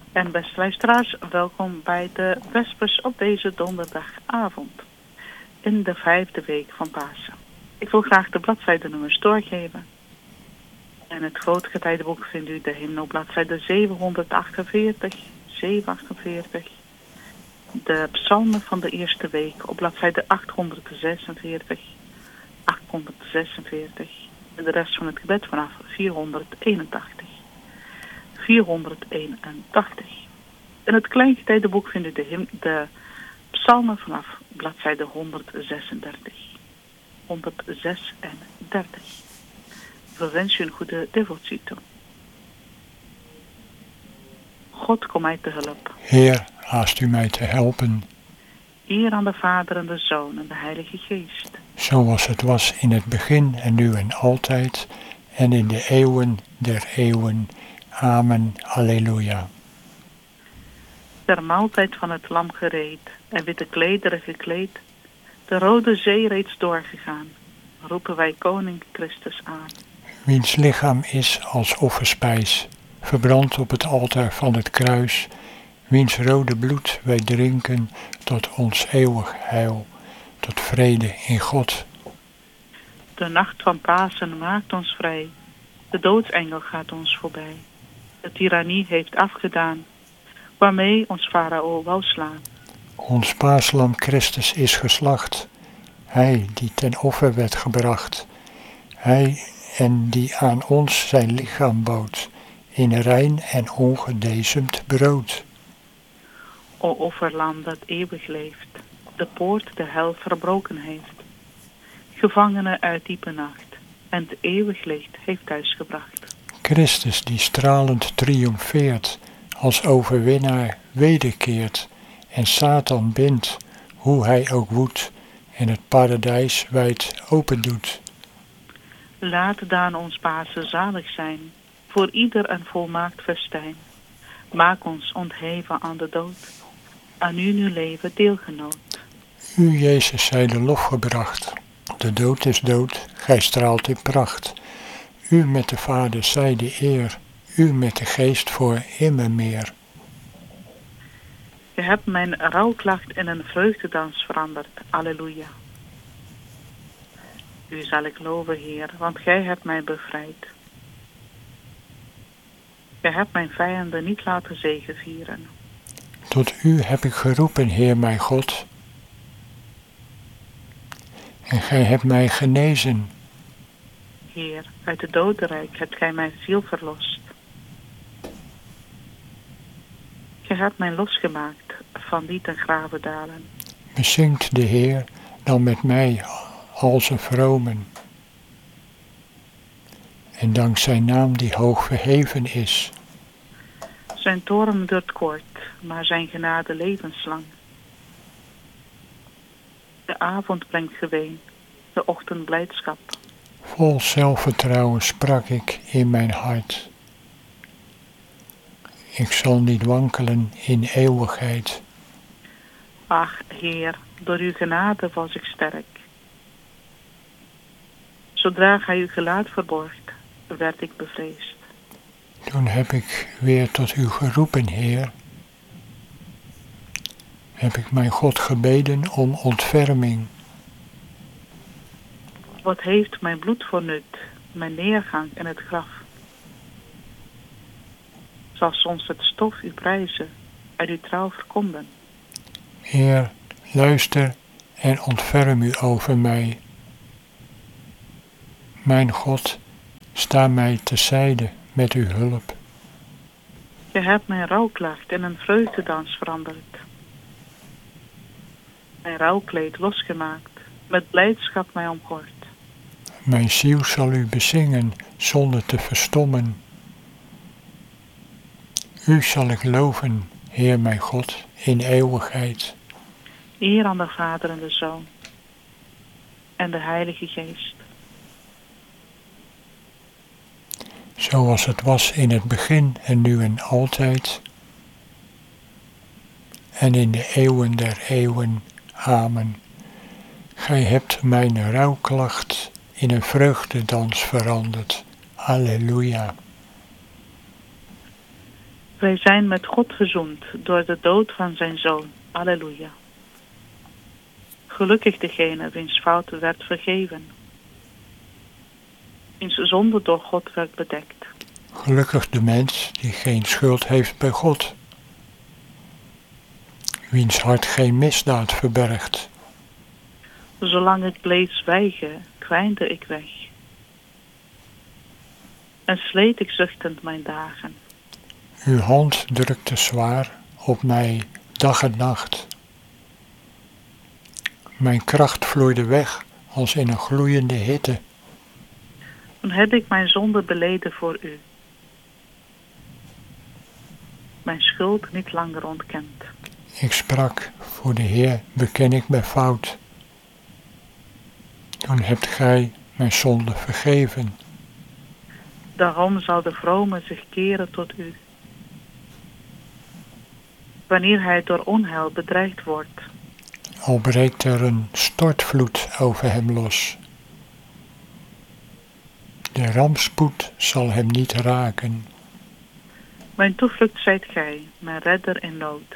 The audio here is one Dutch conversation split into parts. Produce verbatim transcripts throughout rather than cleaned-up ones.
En beste luisteraars, welkom bij de Vespers op deze donderdagavond in de vijfde week van Pasen. Ik wil graag de bladzijdenummers doorgeven. In het Grootgetijdenboek vindt u de hymn op bladzijde zevenhonderdachtenveertig, zevenhonderdachtenveertig. De psalmen van de eerste week op bladzijde achthonderdzesenveertig, achthonderdzesenveertig. En de rest van het gebed vanaf vierhonderdeenentachtig. vierhonderdeenentachtig. In het Kleingetijdenboek vindt u de, hymn, de psalmen vanaf bladzijde honderdzesendertig. honderdzesendertig. We wensen u een goede devotie toe. God, kom mij te hulp. Heer, haast u mij te helpen. Eer aan de Vader en de Zoon en de Heilige Geest. Zoals het was in het begin en nu en altijd en in de eeuwen der eeuwen. Amen. Alleluia. Ter maaltijd van het lam gereed en witte klederen gekleed, de Rode Zee reeds doorgegaan, roepen wij Koning Christus aan. Wiens lichaam is als offerspijs, verbrand op het altaar van het kruis, wiens rode bloed wij drinken tot ons eeuwig heil, tot vrede in God. De nacht van Pasen maakt ons vrij, de doodsengel gaat ons voorbij. De tirannie heeft afgedaan, waarmee ons farao wou slaan. Ons paaslam Christus is geslacht, hij die ten offer werd gebracht, hij en die aan ons zijn lichaam bood, in rein en ongedezemd brood. O offerlam dat eeuwig leeft, de poort de hel verbroken heeft, gevangenen uit diepe nacht, en het eeuwig licht heeft thuisgebracht. Christus die stralend triomfeert, als overwinnaar wederkeert, en Satan bindt, hoe hij ook woedt, en het paradijs wijd open doet. Laat dan ons Pasen zalig zijn, voor ieder een volmaakt festijn. Maak ons ontheven aan de dood, aan u nu leven deelgenoot. U, Jezus, zij de lof gebracht, de dood is dood, gij straalt in pracht. U met de Vader zij de eer, u met de Geest voor immer meer. Je hebt mijn rouwklacht in een vreugdedans veranderd, alleluia. U zal ik loven, Heer, want gij hebt mij bevrijd. Gij hebt mijn vijanden niet laten zegevieren. Tot u heb ik geroepen, Heer mijn God. En gij hebt mij genezen. Heer, uit het dodenrijk hebt gij mijn ziel verlost. Gij hebt mij losgemaakt van die ten grave dalen. Bezingt de Heer dan met mij al zijn vromen. En dank zijn naam die hoog verheven is. Zijn toorn duurt kort, maar zijn genade levenslang. De avond brengt geween, de ochtend blijdschap. Vol zelfvertrouwen sprak ik in mijn hart. Ik zal niet wankelen in eeuwigheid. Ach, Heer, door uw genade was ik sterk. Zodra gij uw gelaat verborgt, werd ik bevreesd. Toen heb ik weer tot u geroepen, Heer. Heb ik mijn God gebeden om ontferming. Wat heeft mijn bloed voor nut, mijn neergang in het graf? Zal soms het stof u prijzen, uit uw trouw verkonden? Heer, luister en ontferm u over mij. Mijn God, sta mij terzijde met uw hulp. Je hebt mijn rouwklacht in een vreugdedans veranderd. Mijn rouwkleed losgemaakt, met blijdschap mij omgord. Mijn ziel zal u bezingen zonder te verstommen. U zal ik loven, Heer mijn God, in eeuwigheid. Eer aan de Vader en de Zoon en de Heilige Geest. Zoals het was in het begin en nu en altijd. En in de eeuwen der eeuwen. Amen. Gij hebt mijn rouwklacht in een vreugdedans veranderd. Alleluia. Wij zijn met God verzoend door de dood van zijn Zoon. Halleluja. Gelukkig degene wiens fout werd vergeven, wiens zonde door God werd bedekt. Gelukkig de mens die geen schuld heeft bij God, wiens hart geen misdaad verbergt. Zolang ik bleef zwijgen, kwijnde ik weg en sleet ik zuchtend mijn dagen. Uw hand drukte zwaar op mij dag en nacht. Mijn kracht vloeide weg als in een gloeiende hitte. Toen heb ik mijn zonde beleden voor u, mijn schuld niet langer ontkend. Ik sprak, voor de Heer beken ik mijn fout. Toen hebt gij mijn zonde vergeven. Daarom zal de vrome zich keren tot u, wanneer hij door onheil bedreigd wordt. Al breekt er een stortvloed over hem los. De rampspoed zal hem niet raken. Mijn toevlucht zijt gij, mijn redder in nood.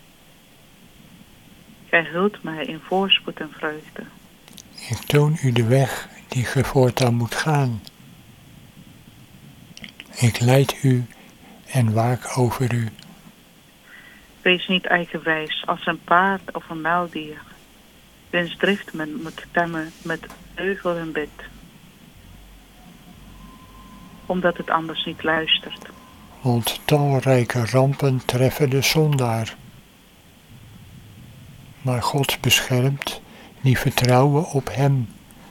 Gij hult mij in voorspoed en vreugde. Ik toon u de weg die ge voortaan moet gaan. Ik leid u en waak over u. Wees niet eigenwijs als een paard of een muildier, wiens drift men moet temmen met beugel en bit, omdat het anders niet luistert. Want talrijke rampen treffen de zondaar. Maar God beschermt die vertrouwen op hem.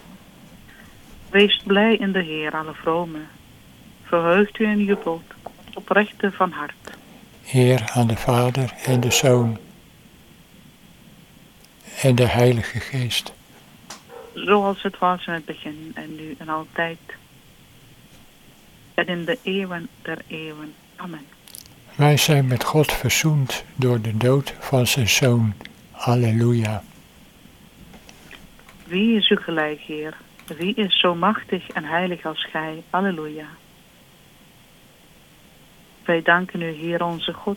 Wees blij in de Heer, alle vromen. Verheugt u en jubelt, oprechte van hart. Eer aan de Vader en de Zoon en de Heilige Geest. Zoals het was in het begin en nu en altijd. En in de eeuwen der eeuwen. Amen. Wij zijn met God verzoend door de dood van zijn Zoon. Halleluja. Wie is u gelijk, Heer? Wie is zo machtig en heilig als gij? Halleluja. Wij danken u, Heer onze God.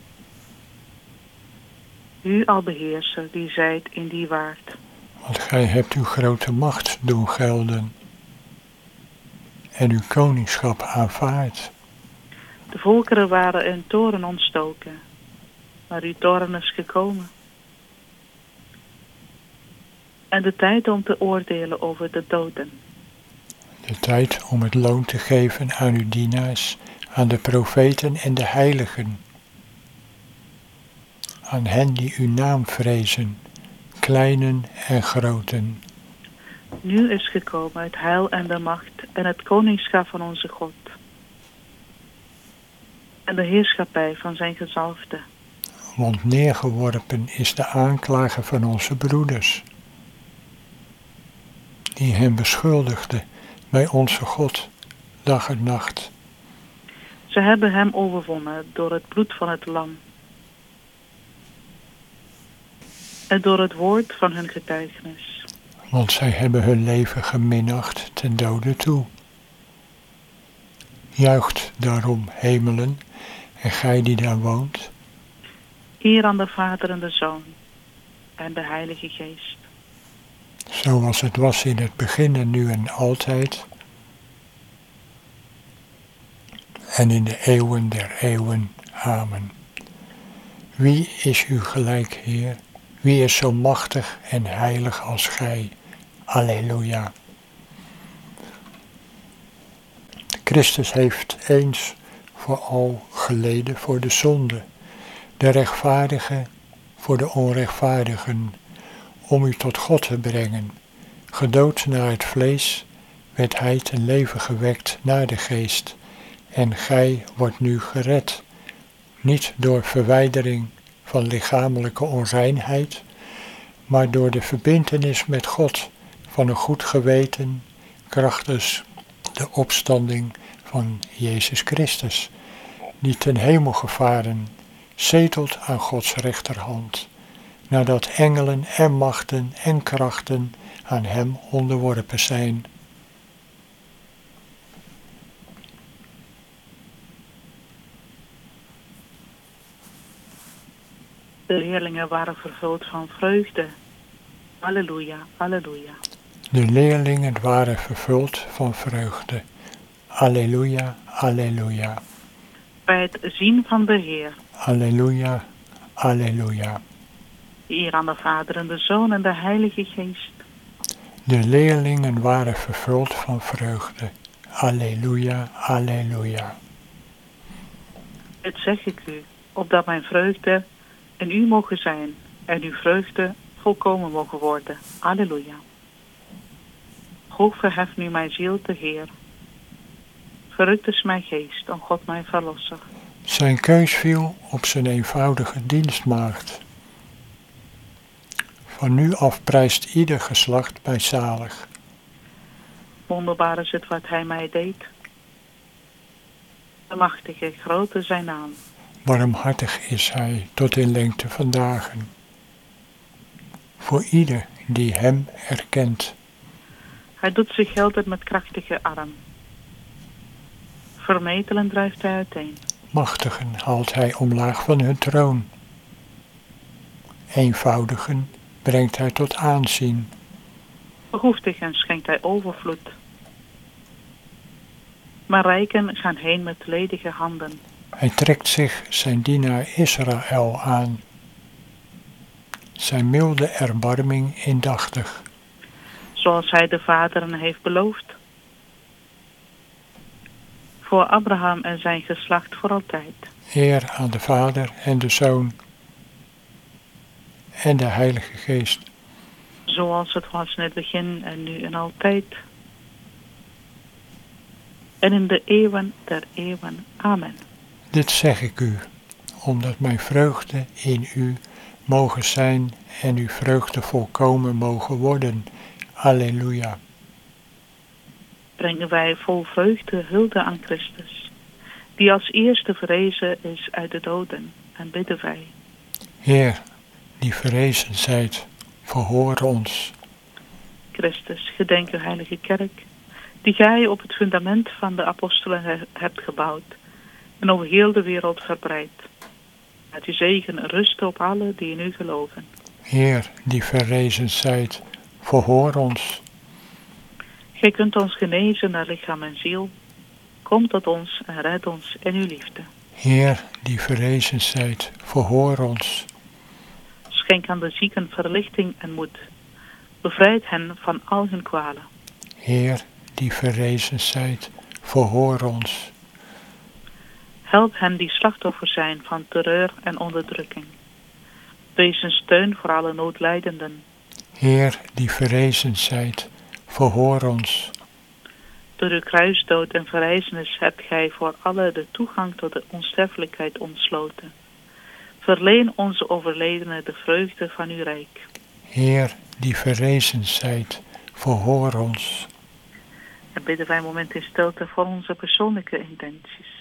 U albeheerser, die zijt in die waard. Want gij hebt uw grote macht doen gelden en uw koningschap aanvaard. De volkeren waren in toren ontstoken, maar uw toren is gekomen. En de tijd om te oordelen over de doden. De tijd om het loon te geven aan uw dienaars, aan de profeten en de heiligen. Aan hen die uw naam vrezen, kleinen en groten. Nu is gekomen het heil en de macht en het koningschap van onze God. En de heerschappij van zijn gezalfde. Want neergeworpen is de aanklager van onze broeders, die hem beschuldigde bij onze God, dag en nacht. Ze hebben hem overwonnen door het bloed van het lam. En door het woord van hun getuigenis. Want zij hebben hun leven geminacht ten dode toe. Juicht daarom, hemelen, en gij die daar woont. Eer aan de Vader en de Zoon en de Heilige Geest. Zoals het was in het begin en nu en altijd. En in de eeuwen der eeuwen. Amen. Wie is u gelijk, Heer? Wie is zo machtig en heilig als gij? Alleluia. Christus heeft eens voor al geleden voor de zonde, de rechtvaardige voor de onrechtvaardigen, om u tot God te brengen. Gedood naar het vlees, werd hij ten leven gewekt naar de geest. En gij wordt nu gered, niet door verwijdering van lichamelijke onreinheid, maar door de verbintenis met God van een goed geweten, krachtens de opstanding van Jezus Christus, die ten hemel gevaren, zetelt aan Gods rechterhand, nadat engelen en machten en krachten aan hem onderworpen zijn. De leerlingen waren vervuld van vreugde. Halleluja, halleluja. De leerlingen waren vervuld van vreugde. Alleluia, alleluia. Bij het zien van de Heer. Alleluia, alleluia. Eer aan de Vader en de Zoon en de Heilige Geest. De leerlingen waren vervuld van vreugde. Alleluia, alleluia. Het zeg ik u, opdat mijn vreugde in u mogen zijn en uw vreugde volkomen mogen worden. Alleluia. Hoog verheft nu mijn ziel de Heer. Verrukt is mijn geest, o God mijn verlosser. Zijn keus viel op zijn eenvoudige dienstmaagd. Van nu af prijst ieder geslacht mij zalig. Wonderbaar is het wat hij mij deed. De machtige, grote zijn naam. Barmhartig is hij tot in lengte van dagen. Voor ieder die hem erkent. Hij doet zich gelden met krachtige arm. Vermetelen drijft hij uiteen. Machtigen haalt hij omlaag van hun troon. Eenvoudigen brengt hij tot aanzien. Behoeftigen schenkt hij overvloed. Maar rijken gaan heen met ledige handen. Hij trekt zich zijn dienaar Israël aan. Zijn milde erbarming indachtig. Zoals hij de vaderen heeft beloofd. Voor Abraham en zijn geslacht voor altijd. Eer aan de Vader en de Zoon en de Heilige Geest. Zoals het was in het begin en nu en altijd. En in de eeuwen der eeuwen. Amen. Dit zeg ik u, omdat mijn vreugde in u mogen zijn en uw vreugde volkomen mogen worden. Alleluia. Brengen wij vol vreugde hulde aan Christus, die als eerste verrezen is uit de doden, en bidden wij. Heer, die verrezen zijt, verhoor ons. Christus, gedenk uw heilige kerk, die gij op het fundament van de apostelen he- hebt gebouwd en over heel de wereld verbreidt. Laat uw zegen rusten op allen die in u geloven. Heer, die verrezen zijt, verhoor ons. Gij kunt ons genezen naar lichaam en ziel. Kom tot ons en red ons in uw liefde. Heer, die verrezen zijt, verhoor ons. Schenk aan de zieken verlichting en moed. Bevrijd hen van al hun kwalen. Heer, die verrezen zijt, verhoor ons. Help hen die slachtoffer zijn van terreur en onderdrukking. Wees een steun voor alle noodlijdenden. Heer, die verrezen zijt, verhoor ons. Door uw kruisdood en verrijzenis hebt gij voor allen de toegang tot de onsterfelijkheid ontsloten. Verleen onze overledenen de vreugde van uw rijk. Heer, die verrezen zijt, verhoor ons. En bidden wij een moment in stilte voor onze persoonlijke intenties.